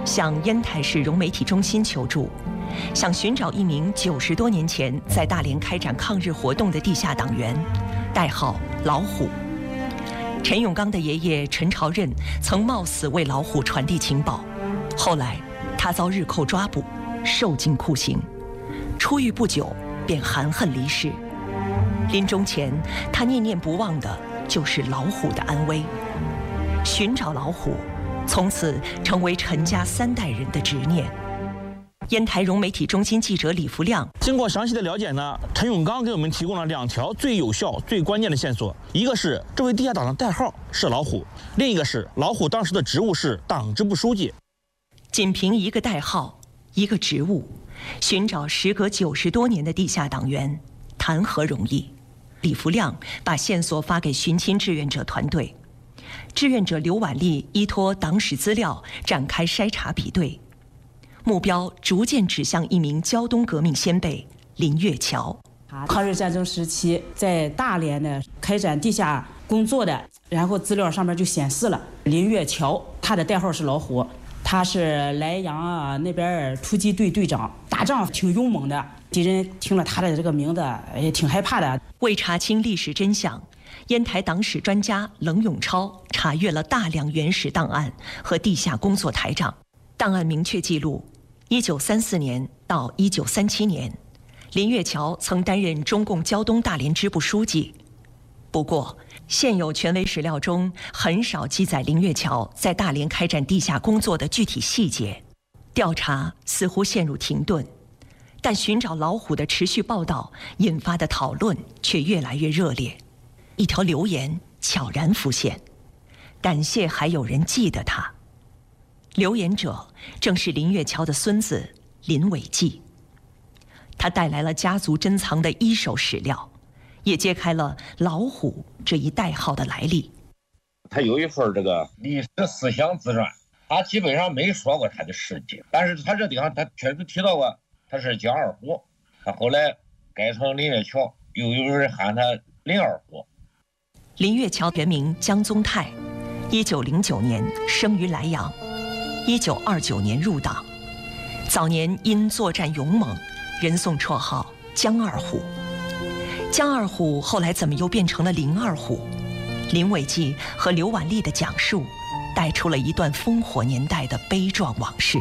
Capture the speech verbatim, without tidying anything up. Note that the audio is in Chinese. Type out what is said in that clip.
向烟台市融媒体中心求助，想寻找一名九十多年前在大连开展抗日活动的地下党员，代号老虎。陈永刚的爷爷陈朝任曾冒死为老虎传递情报，后来他遭日寇抓捕，受尽酷刑，出狱不久便含恨离世。临终前，他念念不忘的就是老虎的安危。寻找老虎，从此成为陈家三代人的执念。烟台融媒体中心记者李福亮经过详细的了解呢，陈永刚给我们提供了两条最有效、最关键的线索。一个是这位地下党的代号是老虎，另一个是老虎当时的职务是党支部书记。 仅凭一个代号、一个职务，寻找时隔九十多年的地下党员，谈何容易？李福亮把线索发给寻亲志愿者团队，志愿者刘婉丽依托党史资料展开筛查比对，目标逐渐指向一名胶东革命先辈林月桥。 抗日战争时期在大连呢开展地下工作的，然后资料上面就显示了林月桥，他的代号是老虎，他是莱阳啊那边突击队队长，打仗挺勇猛的，敌人听了他的这个名字也挺害怕的。 为查清历史真相，烟台党史专家冷永超查阅了大量原始档案和地下工作台账。档案明确记录，一九三四年到一九三七年，林月桥曾担任中共胶东大连支部书记。不过，现有权威史料中很少记载林月桥在大连开展地下工作的具体细节，调查似乎陷入停顿。但寻找老虎的持续报道引发的讨论却越来越热烈。一条留言悄然浮现，感谢还有人记得他。留言者正是林月桥的孙子林伟记，他带来了家族珍藏的一手史料，也揭开了老虎这一代号的来历。 他有一份这个历史思想自传，他基本上没说过他的事迹，但是他这地方他确实提到过他是江二虎，他后来改成林月桥，又有人喊他林二虎。 林月桥原名江宗泰，一九零九年生于莱阳，一九二九年入党。早年因作战勇猛，人送绰号江二虎。江二虎后来怎么又变成了林二虎？林伟记和刘婉丽的讲述，带出了一段烽火年代的悲壮往事。